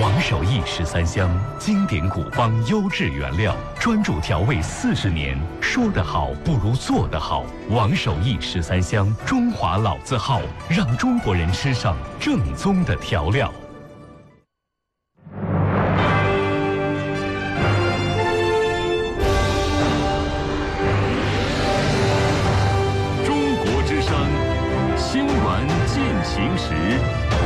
王守义13香，经典古方优质原料，专注调味40年。说得好不如做得好。王守义13香，中华老字号，让中国人吃上正宗的调料。 中国之声，新闻进行时。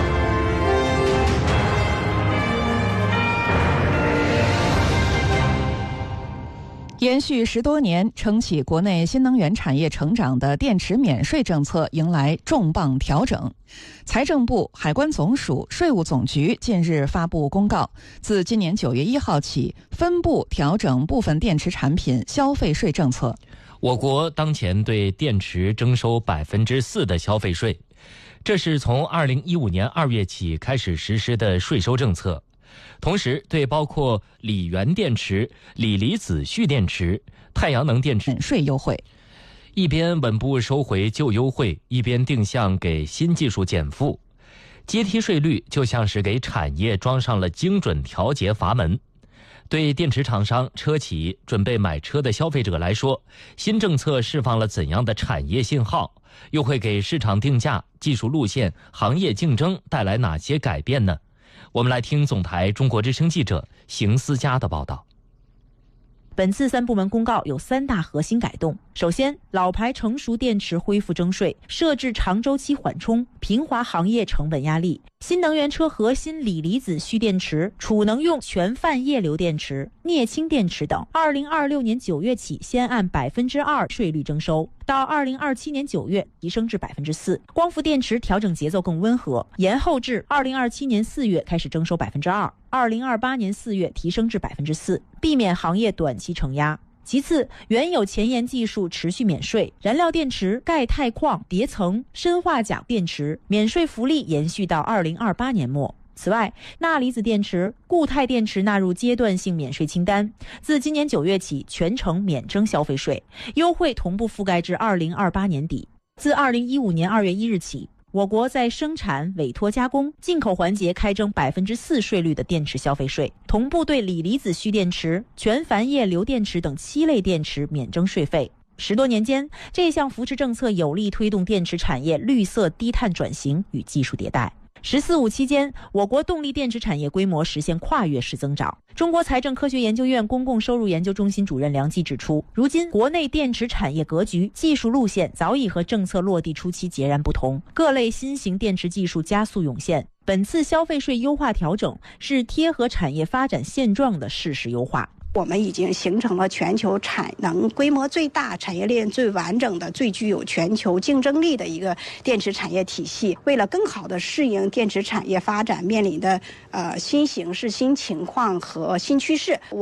延续10多年撑起国内新能源产业成长的电池免税政策迎来重磅调整。财政部、海关总署、税务总局近日发布公告，自今年9月1号起，分步调整部分电池产品消费税政策。 我国当前对电池征收4%的消费税，这是从2015年2月起开始实施的税收政策。同时，对包括锂源电池、锂离子蓄电池、太阳能电池免税优惠， 一边稳步收回旧优惠，一边定向给新技术减负。阶梯税率就像是给产业装上了精准调节阀门。对电池厂商、车企、准备买车的消费者来说，新政策释放了怎样的产业信号？又会给市场定价、技术路线、行业竞争带来哪些改变呢？我们来听总台中国之声记者邢思佳的报道。 本次3部门公告有3大核心改动。首先，老牌成熟电池恢复征税，设置长周期缓冲，平滑行业成本压力。新能源车核心锂离子蓄电池、储能用全泛液流电池、镍氢电池等，2026年9月起先按2%税率征收，到2027年9月提升至4%。光伏电池调整节奏更温和，延后至2027年4月开始征收2%，2028年4月提升至4%，避免行业短期承压。其次，原有前沿技术持续免税，燃料电池、钙钛矿、叠层、砷化钾电池免税福利延续到2028年末。此外，钠离子电池、固态电池纳入阶段性免税清单，自今年9月起全程免征消费税，优惠同步覆盖至2028年底。自2015年2月1日起，我国在生产、委托加工、进口环节开征4%税率的电池消费税，同步对锂离子蓄电池、全繁液流电池等7类电池免征税费。10多年间，这项扶持政策有力推动电池产业绿色低碳转型与技术迭代。“14·5”期间，我国动力电池产业规模实现跨越式增长。中国财政科学研究院公共收入研究中心主任梁基指出，如今国内电池产业格局、技术路线早已和政策落地初期截然不同，各类新型电池技术加速涌现。本次消费税优化调整是贴合产业发展现状的适时优化。 我们已经形成了全球产能规模最大、产业链最完整的、最具有全球竞争力的一个电池产业体系。为了更好地适应电池产业发展面临的新形势、新情况和新趋势，